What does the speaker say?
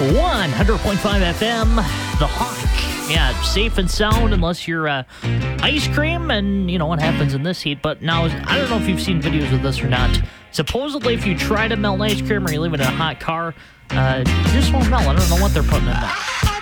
100.5 FM, The Hawk. Yeah, safe and sound unless you're ice cream, and you know what happens in this heat. But now, I don't know if you've seen videos of this or not. Supposedly, if you try to melt ice cream or you live in a hot car, you just won't melt. I don't know what they're putting in there.